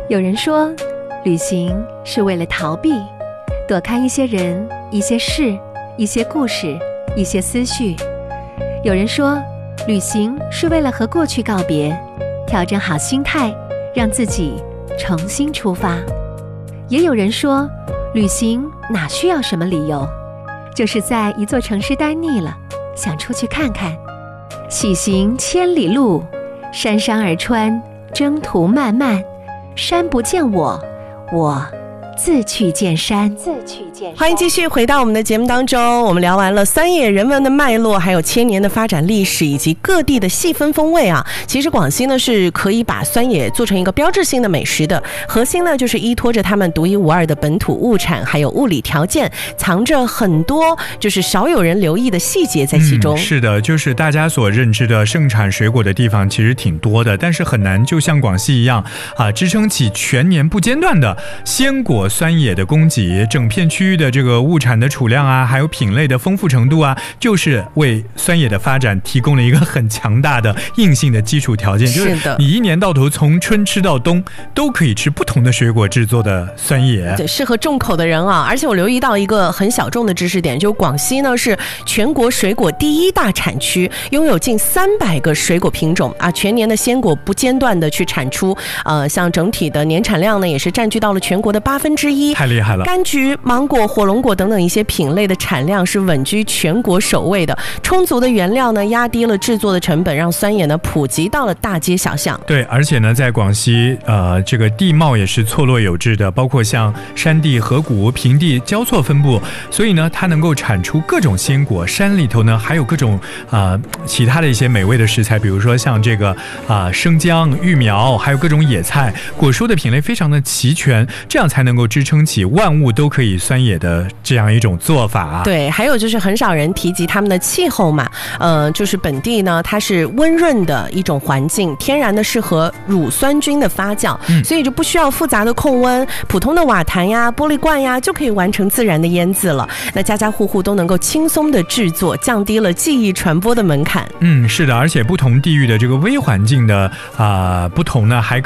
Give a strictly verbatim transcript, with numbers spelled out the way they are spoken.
有人说，旅行是为了逃避，躲开一些人、一些事、一些故事、一些思绪。有人说，旅行是为了和过去告别，调整好心态，让自己重新出发。也有人说，旅行哪需要什么理由，就是在一座城市待腻了，想出去看看。喜行千里路，山山而川，征途漫漫，山不见我，我自去见山。自去见山。 欢迎继续回到我们的节目当中，我们聊完了酸野人文的脉络，还有千年的发展历史，以及各地的细分风味啊。其实广西呢是可以把酸野做成一个标志性的美食的，核心呢就是依托着他们独一无二的本土物产，还有物理条件，藏着很多就是少有人留意的细节在其中。 嗯、是的，就是大家所认知的盛产水果的地方其实挺多的，但是很难就像广西一样啊，支撑起全年不间断的鲜果酸野的供给，整片区域的这个物产的储量啊，还有品类的丰富程度啊，就是为酸野的发展提供了一个很强大的硬性的基础条件。就是你一年到头从春吃到冬，都可以吃不同的水果制作的酸野， 对，适合重口的人啊。而且我留意到一个很小众的知识点，就是广西呢是全国水果第一大产区，拥有近三百个水果品种啊，全年的鲜果不间断的去产出，呃，像整体的年产量呢也是占据到了全国的八分之一。 太厉害了！ 柑橘、芒果、火龙果等等一些品类的产量是稳居全国首位的。充足的原料呢，压低了制作的成本，让酸野呢普及到了大街小巷。 对，而且呢，在广西，呃，这个地貌也是错落有致的，包括像山地、河谷、平地交错分布，所以呢，它能够产出各种鲜果。山里头呢，还有各种呃其他的一些美味的食材，比如说像这个啊、呃、生姜、玉苗，还有各种野菜，果蔬的品类非常的齐全，这样才能够支撑起万物都可以酸野的这样一种做法。 对，还有就是很少人提及他们的气候嘛，呃，就是本地呢，它是温润的一种环境，天然的适合乳酸菌的发酵，嗯、所以就不需要复杂的控温，普通的瓦坛呀、玻璃罐呀就可以完成自然的腌制了。那家家户户都能够轻松的制作，降低了技艺传播的门槛。 嗯，是的，而且不同地域的这个微环境的啊、呃、不同呢，还